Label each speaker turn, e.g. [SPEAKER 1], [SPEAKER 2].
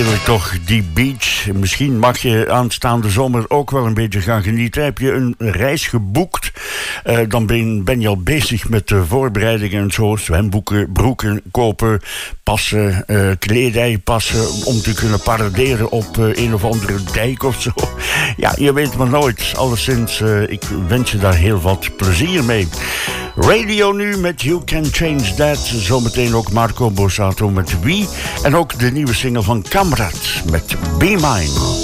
[SPEAKER 1] Heerlijk toch, die beach. Misschien mag je aanstaande zomer ook wel een beetje gaan genieten. Heb je een reis geboekt, dan ben je al bezig met de voorbereidingen en zo. Zwemboeken, broeken kopen, passen, kledij passen om te kunnen paraderen op een of andere dijk of zo. Ja, je weet maar nooit. Alleszins, ik wens je daar heel wat plezier mee. Radio nu met You Can Change That. Zometeen ook Marco Borsato met Wie. En ook de nieuwe single van Kamrat met Be Mine.